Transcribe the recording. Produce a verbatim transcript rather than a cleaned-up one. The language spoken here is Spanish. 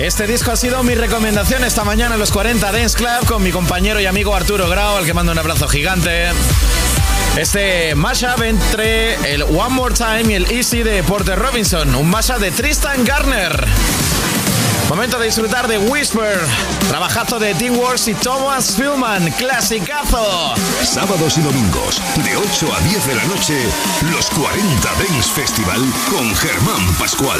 Este disco ha sido mi recomendación esta mañana en los cuarenta Dance Club con mi compañero y amigo Arturo Grau, al que mando un abrazo gigante. Este mashup entre el One More Time y el Easy de Porter Robinson, un mashup de Tristan Garner. Momento de disfrutar de Whisper, trabajazo de Tim Wars y Thomas Philman, clasicazo. Sábados y domingos, de ocho a diez de la noche, los cuarenta Dance Festival con Germán Pascual.